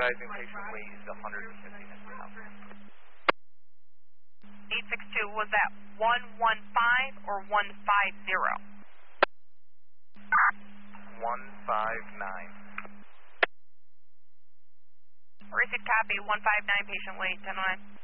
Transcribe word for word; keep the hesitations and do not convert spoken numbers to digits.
advising patient weight is one hundred fifty-nine pounds. eight six two, was that one one five or one five zero? one five nine. Receive copy, one five nine, patient weight, ten oh nine.